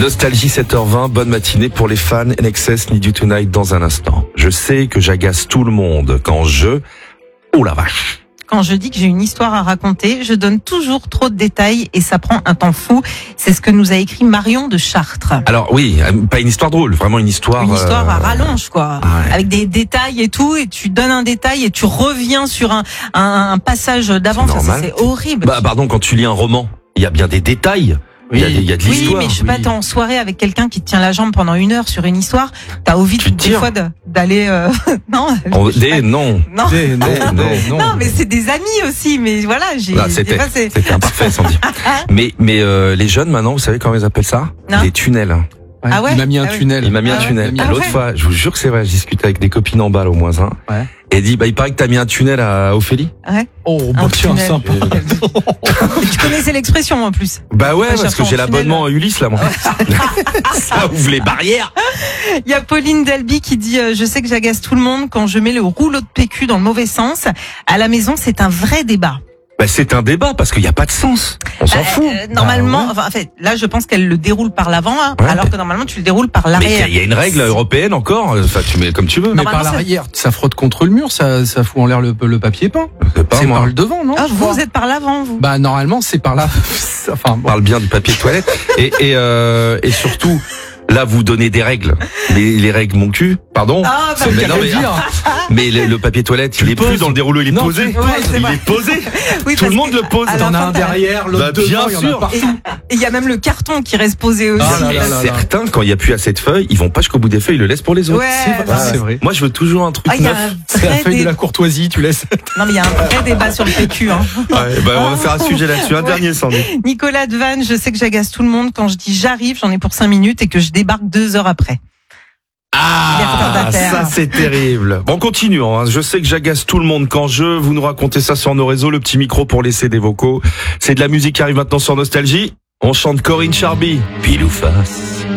Nostalgie 7h20, bonne matinée pour les fans. NXS Need You Tonight dans un instant. Je sais que j'agace tout le monde quand oh la vache. Quand je dis que j'ai une histoire à raconter, je donne toujours trop de détails et ça prend un temps fou. C'est ce que nous a écrit Marion de Chartres. Alors oui, pas une histoire drôle, vraiment une histoire... Une histoire à rallonge, quoi. Ouais. Avec des détails et tout, et tu donnes un détail et tu reviens sur un passage d'avant. C'est horrible. Bah pardon, quand tu lis un roman, il y a bien des détails. Il y a de l'histoire. Oui, mais je sais pas, t'es en soirée avec quelqu'un qui te tient la jambe pendant 1 heure sur une histoire, t'as envie des fois d'aller non. Non, mais c'est des amis aussi, mais voilà, c'était imparfait sans dire. mais les jeunes maintenant, vous savez comment ils appellent ça? Les tunnels. Ouais, ah ouais? Il m'a mis un tunnel. Il m'a mis un tunnel. L'autre fois, je vous jure que c'est vrai, je discutais avec des copines en balle au moins un. Ouais. Et elle dit, il paraît que t'as mis un tunnel à Ophélie. Ouais. Oh, bah tiens, sympa. Tu connaissais l'expression en plus. Bah ouais, parce que j'ai l'abonnement Ulysse là, moi. Ça ouvre les barrières. Il y a Pauline Delby qui dit, je sais que j'agace tout le monde quand je mets le rouleau de PQ dans le mauvais sens. À la maison, c'est un vrai débat. Bah c'est un débat parce qu'il n'y a pas de sens. On s'en fout. Normalement, en fait, là je pense qu'elle le déroule par l'avant, alors que normalement tu le déroules par l'arrière. Mais il y a une règle européenne encore. Enfin, tu mets comme tu veux. Mais par l'arrière, ça frotte contre le mur, ça fout en l'air le papier peint. C'est par le devant, non? Ah, vous êtes par l'avant, vous. Bah normalement c'est par là. Enfin, on parle bien du papier de toilette et surtout. Là, vous donnez des règles. Les règles, mon cul. Pardon. Ah, bah, mais le papier toilette, il est plus dans le dérouleau, il est posé. Ouais, il est posé. Oui, tout le monde le pose. T'en as un derrière, l'autre devant, bien sûr. Et il y a même le carton qui reste posé aussi. Certains, quand il n'y a plus assez de feuilles, ils vont pas jusqu'au bout des feuilles, ils le laissent pour les autres. Ouais, c'est vrai. Moi, je veux toujours un truc neuf. C'est la feuille de la courtoisie, tu laisses. Non, mais il y a un vrai débat sur le PQ. Ouais, bah, on va faire un sujet là-dessus. Un dernier, sans doute. Nicolas Devanne, je sais que j'agace tout le monde quand je dis j'arrive, j'en ai pour 5 minutes et que je débarque 2 heures après. Ça c'est terrible. Bon, continuons. Hein. Je sais que j'agace tout le monde quand vous nous racontez ça sur nos réseaux, le petit micro pour laisser des vocaux. C'est de la musique qui arrive maintenant sur Nostalgie. On chante Corinne Charby. Pile ou face.